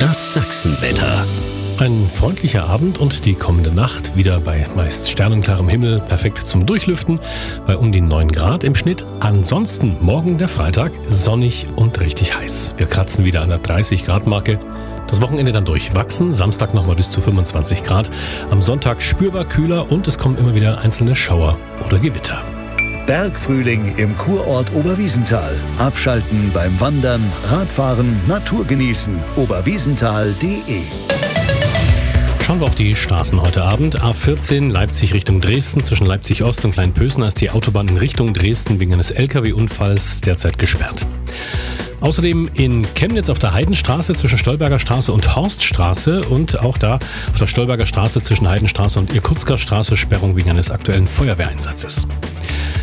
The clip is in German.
Das Sachsenwetter. Ein freundlicher Abend und die kommende Nacht wieder bei meist sternenklarem Himmel, perfekt zum Durchlüften, bei um die 9 Grad im Schnitt. Ansonsten morgen der Freitag, sonnig und richtig heiß. Wir kratzen wieder an der 30 Grad Marke. Das Wochenende dann durchwachsen, Samstag nochmal bis zu 25 Grad. Am Sonntag spürbar kühler und es kommen immer wieder einzelne Schauer oder Gewitter. Bergfrühling im Kurort Oberwiesenthal. Abschalten beim Wandern, Radfahren, Natur genießen. oberwiesenthal.de. Schauen wir auf die Straßen heute Abend. A14 Leipzig Richtung Dresden. Zwischen Leipzig Ost und Kleinpösner ist die Autobahn in Richtung Dresden wegen eines LKW-Unfalls derzeit gesperrt. Außerdem in Chemnitz auf der Heidenstraße zwischen Stolberger Straße und Horststraße und auch da auf der Stolberger Straße zwischen Heidenstraße und Irkutsker Straße Sperrung wegen eines aktuellen Feuerwehreinsatzes.